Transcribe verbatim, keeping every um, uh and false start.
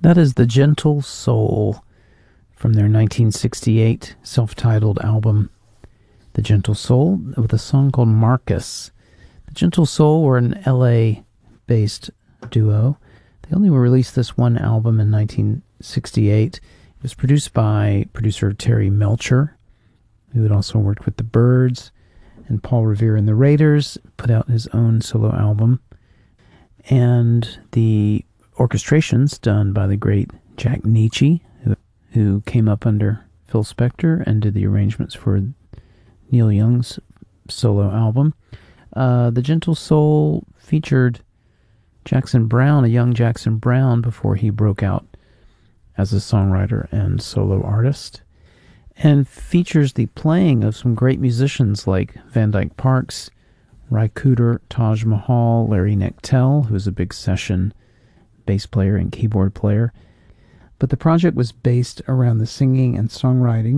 That is The Gentle Soul from their nineteen sixty-eight self-titled album, The Gentle Soul, with a song called Marcus. The Gentle Soul were an L A-based duo. They only released this one album in nineteen sixty-eight. It was produced by producer Terry Melcher, who had also worked with the Byrds, and Paul Revere and the Raiders, put out his own solo album. And the orchestrations done by the great Jack Nietzsche, who, who came up under Phil Spector and did the arrangements for Neil Young's solo album. Uh, the Gentle Soul featured Jackson Browne, a young Jackson Browne, before he broke out as a songwriter and solo artist, and features the playing of some great musicians like Van Dyke Parks, Ry Cooder, Taj Mahal, Larry Knechtel, who's a big session bass player and keyboard player. But the project was based around the singing and songwriting